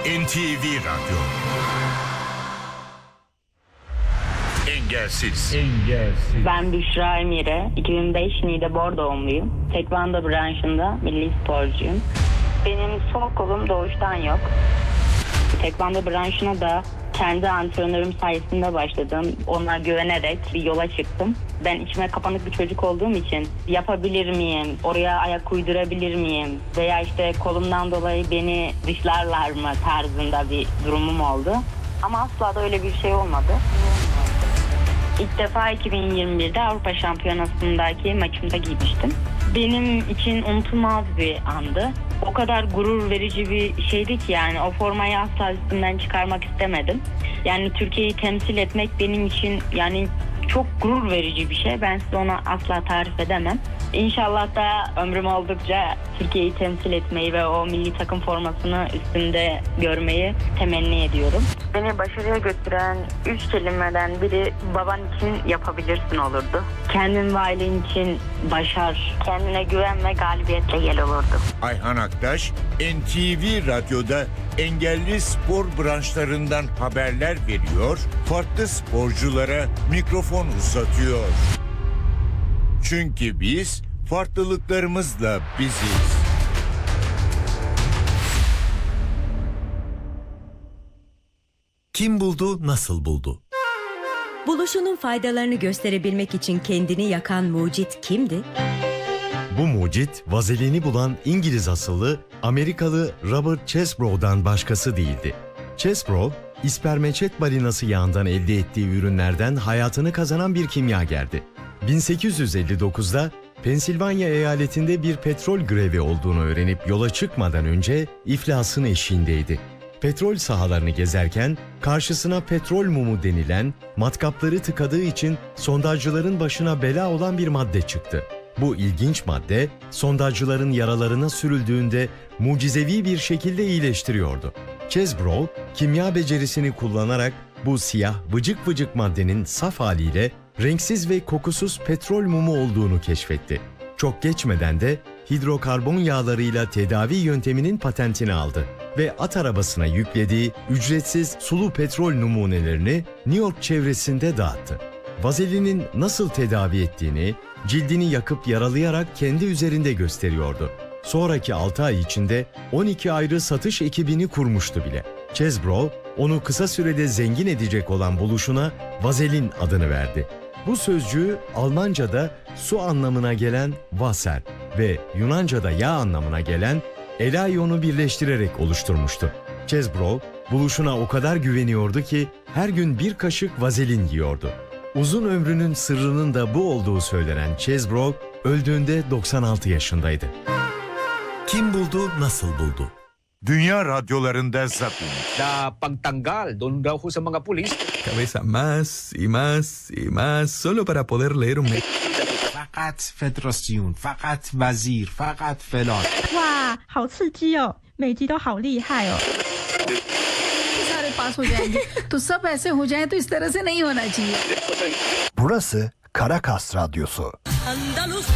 NTV Radyo. Engelsiz. Ben Büşra Emire, 2005 Niğde doğumluyum. Tekvando branşında milli sporcuyum. Benim sol kolum doğuştan yok. Tekvando branşına da kendi antrenörüm sayesinde başladım. Ona güvenerek bir yola çıktım. Ben içime kapanık bir çocuk olduğum için yapabilir miyim, oraya ayak uydurabilir miyim veya işte kolumdan dolayı beni dışlarlar mı tarzında bir durumum oldu. Ama asla da öyle bir şey olmadı. İlk defa 2021'de Avrupa Şampiyonası'ndaki maçımda giymiştim. Benim için unutulmaz bir andı. O kadar gurur verici bir şeydi ki yani o formayı asla üstümden çıkarmak istemedim. Yani Türkiye'yi temsil etmek benim için yani çok gurur verici bir şey. Ben size onu asla tarif edemem. İnşallah da ömrüm oldukça Türkiye'yi temsil etmeyi ve o milli takım formasını üstümde görmeyi temenni ediyorum. Beni başarıya götüren 3 kelimeden biri baban için yapabilirsin olurdu. Kendin ve ailen için başar. Kendine güven ve galibiyetle gel olurdu. Ayhan Aktaş, NTV Radyo'da engelli spor branşlarından haberler veriyor, farklı sporculara mikrofon uzatıyor. Çünkü biz farklılıklarımızla biziz. Kim buldu, nasıl buldu? Buluşunun faydalarını gösterebilmek için kendini yakan mucit kimdi? Bu mucit, vazelini bulan İngiliz asıllı Amerikalı Robert Chesbrough'dan başkası değildi. Chesbrough, ispermeçet balinası yağından elde ettiği ürünlerden hayatını kazanan bir kimyagerdi. 1859'da Pensilvanya eyaletinde bir petrol grevi olduğunu öğrenip yola çıkmadan önce iflasın eşiğindeydi. Petrol sahalarını gezerken karşısına petrol mumu denilen, matkapları tıkadığı için sondajcıların başına bela olan bir madde çıktı. Bu ilginç madde sondajcıların yaralarına sürüldüğünde mucizevi bir şekilde iyileştiriyordu. Chesbrough, kimya becerisini kullanarak bu siyah vıcık vıcık maddenin saf haliyle renksiz ve kokusuz petrol mumu olduğunu keşfetti. Çok geçmeden de hidrokarbon yağlarıyla tedavi yönteminin patentini aldı ve at arabasına yüklediği ücretsiz sulu petrol numunelerini New York çevresinde dağıttı. Vazelinin nasıl tedavi ettiğini, cildini yakıp yaralayarak kendi üzerinde gösteriyordu. Sonraki 6 ay içinde 12 ayrı satış ekibini kurmuştu bile. Chesbrough, onu kısa sürede zengin edecek olan buluşuna vazelin adını verdi. Bu sözcüğü Almanca'da su anlamına gelen Wasser ve Yunanca'da yağ anlamına gelen Elaionu birleştirerek oluşturmuştu. Chesbrough, buluşuna o kadar güveniyordu ki her gün bir kaşık vazelin yiyordu. Uzun ömrünün sırrının da bu olduğu söylenen Chesbrough, öldüğünde 96 yaşındaydı. Kim buldu, nasıl buldu? Dünya radyolarında zapping. Na pagtanggal doon daw ho sa mga pulis. Cabeza más y más y más, solo para poder leer un فقط فدراسیون فقط وزیر فقط فلان 哇，好刺激哦！每集都好厉害哦。 सारे पास हो जाएंगे तो सब ऐसे हो जाएं तो इस तरह से नहीं होना चाहिए. Burası Karakas Radyosu. Andalus